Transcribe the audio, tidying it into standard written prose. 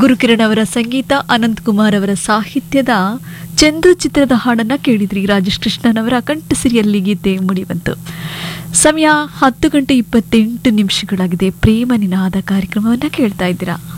ಗುರುಕಿರಣ್ ಅವರ ಸಂಗೀತ, ಅನಂತ್ ಕುಮಾರ್ ಅವರ ಸಾಹಿತ್ಯದ ಚಂದ್ರು ಚಿತ್ರದ ಹಾಡನ್ನ ಕೇಳಿದ್ರಿ. ರಾಜೇಶ್ ಕೃಷ್ಣನ್ ಅವರ ಕಂಠಸಿರಿಯಲ್ಲಿ ಗೀತೆ ಮುಡಿಬಂತು. ಸಮಯ 10 ಗಂಟೆ 28 ನಿಮಿಷಗಳಾಗಿದೆ. ಪ್ರೇಮ ನಿನಾದ ಕಾರ್ಯಕ್ರಮವನ್ನ ಕೇಳ್ತಾ ಇದ್ದೀರಾ.